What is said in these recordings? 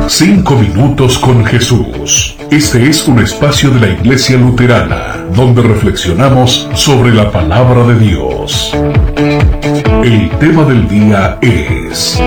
5 minutos con Jesús. Este es un espacio de la Iglesia Luterana, donde reflexionamos sobre la palabra de Dios. El tema del día es...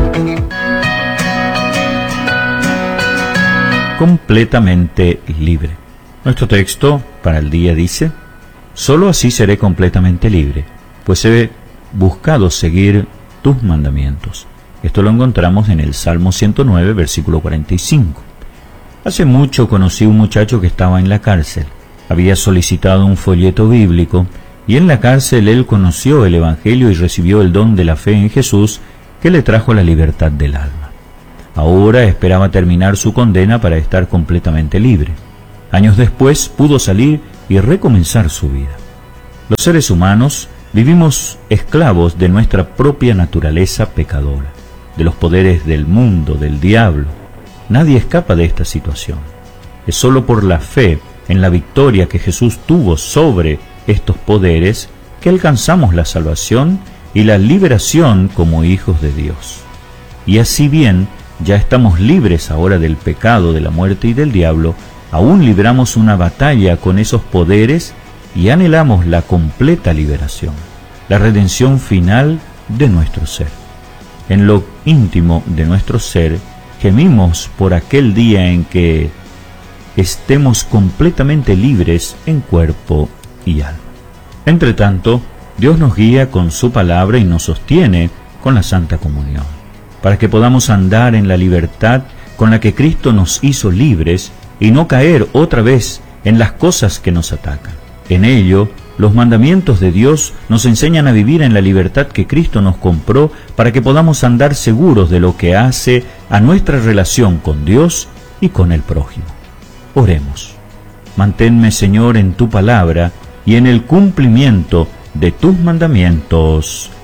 completamente libre. Nuestro texto para el día dice: solo así seré completamente libre, pues he buscado seguir tus mandamientos. Esto lo encontramos en el Salmo 109, versículo 45. Hace mucho conocí un muchacho que estaba en la cárcel. Había solicitado un folleto bíblico y en la cárcel él conoció el Evangelio y recibió el don de la fe en Jesús, que le trajo la libertad del alma. Ahora esperaba terminar su condena para estar completamente libre. Años después pudo salir y recomenzar su vida. Los seres humanos vivimos esclavos de nuestra propia naturaleza pecadora, de los poderes del mundo, del diablo. Nadie escapa de esta situación. Es solo por la fe en la victoria que Jesús tuvo sobre estos poderes que alcanzamos la salvación y la liberación como hijos de Dios. Y así bien, ya estamos libres ahora del pecado, de la muerte y del diablo, aún libramos una batalla con esos poderes y anhelamos la completa liberación, la redención final de nuestro ser. En lo íntimo de nuestro ser, gemimos por aquel día en que estemos completamente libres en cuerpo y alma. Entre tanto, Dios nos guía con su palabra y nos sostiene con la Santa Comunión, para que podamos andar en la libertad con la que Cristo nos hizo libres y no caer otra vez en las cosas que nos atacan. En ello, los mandamientos de Dios nos enseñan a vivir en la libertad que Cristo nos compró para que podamos andar seguros de lo que hace a nuestra relación con Dios y con el prójimo. Oremos. Manténme, Señor, en tu palabra y en el cumplimiento de tus mandamientos.